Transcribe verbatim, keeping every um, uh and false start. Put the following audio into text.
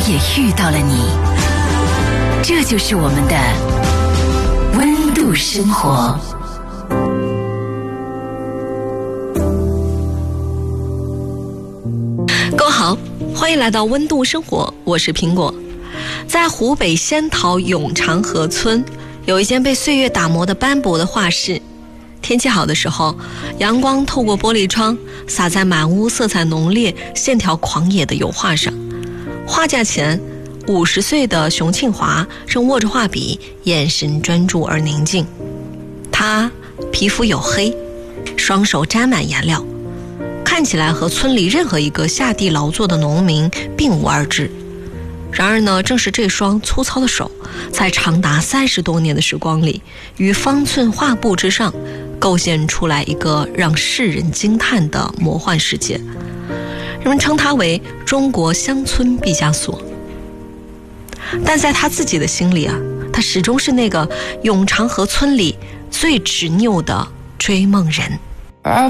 也遇到了你。这就是我们的温度生活。 各位好，欢迎来到温度生活，我是苹果。在湖北仙桃永长河村，有一间被岁月打磨的斑驳的画室。天气好的时候，阳光透过玻璃窗洒在满屋色彩浓烈、线条狂野的油画上。画架前，五十岁的熊庆华正握着画笔，眼神专注而宁静。他皮肤黝黑，双手沾满颜料，看起来和村里任何一个下地劳作的农民并无二致。然而呢，正是这双粗糙的手，在长达三十多年的时光里，于方寸画布之上构建出来一个让世人惊叹的魔幻世界。人们称他为中国乡村毕加索。但在他自己的心里啊，他始终是那个永长河村里最执拗的追梦人。